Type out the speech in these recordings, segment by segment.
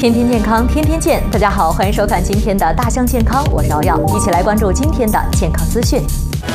天天健康，天天见。大家好，欢迎收看今天的大象健康，我是瑶瑶，一起来关注今天的健康资讯。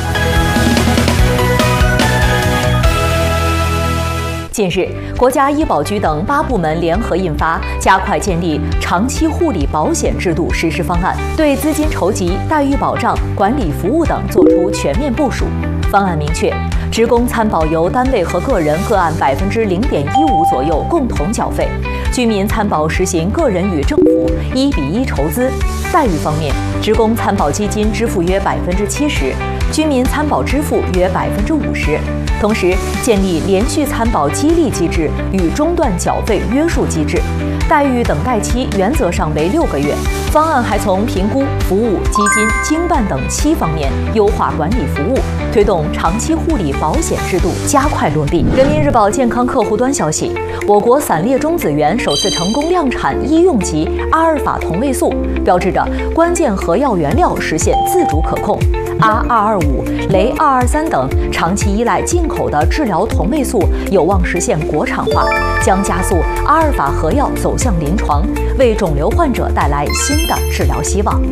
近日，国家医保局等8部门联合印发《加快建立长期护理保险制度实施方案》，对资金筹集、待遇保障、管理服务等作出全面部署。方案明确，职工参保由单位和个人各按0.15%左右共同缴费；居民参保实行个人与政府1:1筹资。待遇方面，职工参保基金支付约70%，居民参保支付约50%。同时，建立连续参保激励机制与中断缴费约束机制，待遇等待期原则上为6个月。方案还从评估、服务、基金、经办等7方面优化管理服务，推动长期护理保险制度加快落地。人民日报健康客户端消息，我国散列中子源首次成功量产医用级阿尔法同位素，标志着关键核药原料实现自主可控。R225、雷223等长期依赖进口的治疗同位素有望实现国产化，将加速阿尔法核药走向临床，为肿瘤患者带来新的治疗希望。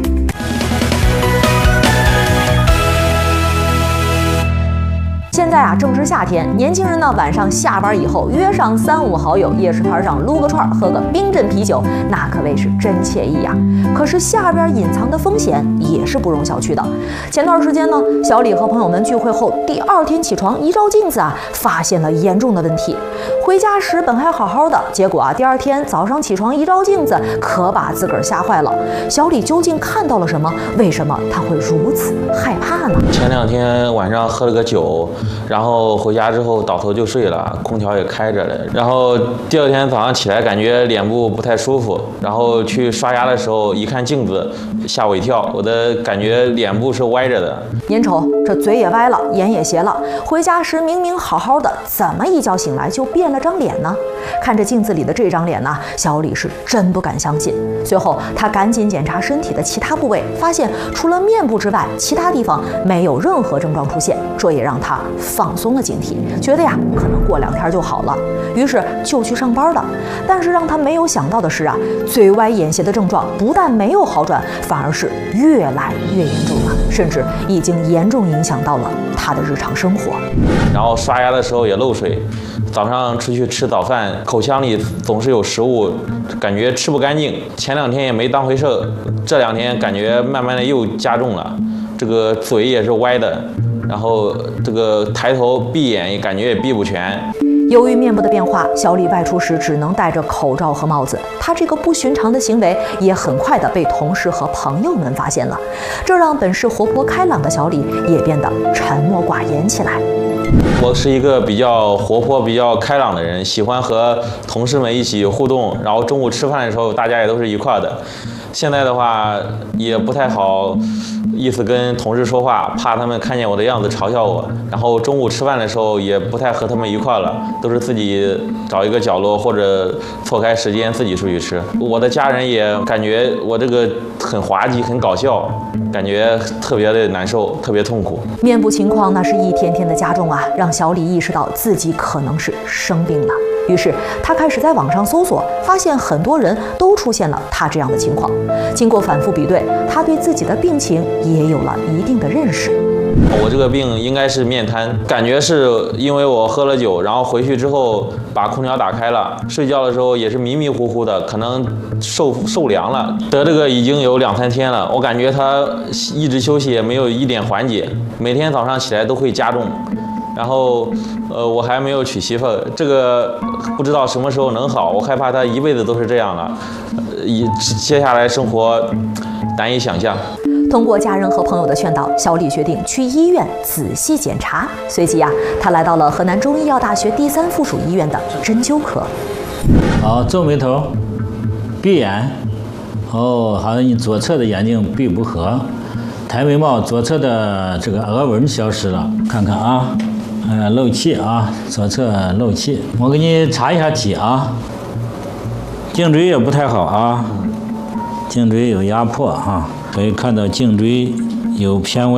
现在正值夏天，年轻人呢晚上下班以后约上3、5好友，夜市摊上撸个串，喝个冰镇啤酒，那可谓是真惬意呀。可是下边隐藏的风险也是不容小觑的。前段时间呢，小李和朋友们聚会后，第2天起床一照镜子发现了严重的问题。回家时本还好好的，结果第2天早上起床一照镜子，可把自个儿吓坏了。小李究竟看到了什么？为什么他会如此害怕呢？ 前2天晚上喝了个酒，然后回家之后倒头就睡了，空调也开着了。然后第2天早上起来感觉脸部不太舒服，然后去刷牙的时候一看镜子，吓我一跳，我的感觉脸部是歪着的。 您瞅，这嘴也歪了，眼也斜了。回家时明明好好的，怎么一觉醒来就变了张脸呢？看着镜子里的这张脸呢，小李是真不敢相信。随后他赶紧检查身体的其他部位，发现除了面部之外，其他地方没有任何症状出现，这也让他放松了警惕，觉得可能过2天就好了，于是就去上班了。但是让他没有想到的是嘴歪眼斜的症状不但没有好转，反而是越来越严重了，甚至已经严重影响到了他的日常生活。 然后刷牙的时候也漏水，早上出去吃早饭，口腔里总是有食物，感觉吃不干净。前2天也没当回事，这2天感觉慢慢的又加重了，这个嘴也是歪的，然后这个抬头闭眼也感觉也闭不全。 由于面部的变化，小李外出时只能戴着口罩和帽子。他这个不寻常的行为也很快的被同事和朋友们发现了，这让本是活泼开朗的小李也变得沉默寡言起来。 我是一个比较活泼、比较开朗的人，喜欢和同事们一起互动，然后中午吃饭的时候大家也都是一块的。现在的话也不太好意思跟同事说话，怕他们看见我的样子嘲笑我。然后中午吃饭的时候也不太和他们一块了，都是自己找一个角落或者错开时间自己出去吃。我的家人也感觉我这个很滑稽、很搞笑，感觉特别的难受，特别痛苦。 面部情况那是一天天的加重让小李意识到自己可能是生病了。于是他开始在网上搜索，发现很多人都出现了他这样的情况。经过反复比对，他对自己的病情也有了一定的认识。 我这个病应该是面瘫，感觉是因为我喝了酒，然后回去之后把空调打开了，睡觉的时候也是迷迷糊糊的，可能受凉了。得这个已经有2、3天了，我感觉他一直休息也没有一点缓解，每天早上起来都会加重。然后我还没有娶媳妇，这个不知道什么时候能好，我害怕他一辈子都是这样了，接下来生活难以想象。 通过家人和朋友的劝导，小李决定去医院仔细检查。随即他来到了河南中医药大学第3附属医院的针灸科。 好，皱眉头，闭眼。好像你左侧的眼睛闭不合。抬眉毛，左侧的这个额纹消失了，看看漏气左侧漏气。我给你查一下体颈椎也不太好颈椎有压迫可以看到颈椎有偏歪。